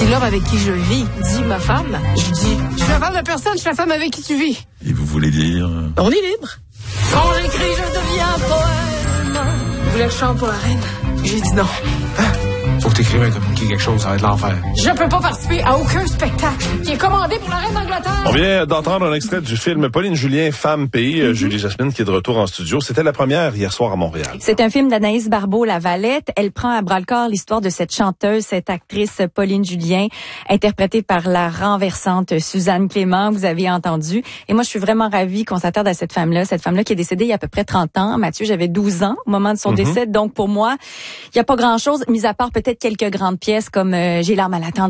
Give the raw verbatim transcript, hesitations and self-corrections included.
C'est l'homme avec qui je vis, dit ma femme. Je dis, je suis la femme de personne, je suis la femme avec qui tu vis. Et vous voulez dire? On est libre. Quand j'écris, je deviens poème. Vous voulez que je chante pour la reine? J'ai dit non. Hein? Faut que t'écrives comme quelque chose, ça va être l'enfer. Je peux pas participer à aucun spectacle qui est commandé pour la reine d'Angleterre. On vient d'entendre un extrait du film Pauline Julien, Femme Pays. Mm-hmm. Julie Jasmine qui est de retour en studio. C'était la première hier soir à Montréal. C'est un film d'Anaïs Barbeau, La Valette. Elle prend à bras-le-corps l'histoire de cette chanteuse, cette actrice Pauline Julien, interprétée par la renversante Suzanne Clément, vous avez entendu. Et moi, je suis vraiment ravie qu'on s'attarde à cette femme-là. Cette femme-là qui est décédée il y a à peu près trente ans. Mathieu, j'avais douze ans au moment de son mm-hmm. décès. Donc, pour moi, il n'y a pas grand-chose, mis à part peut-être quelques grandes pièces comme euh, J'ai l'arme à l'attendre.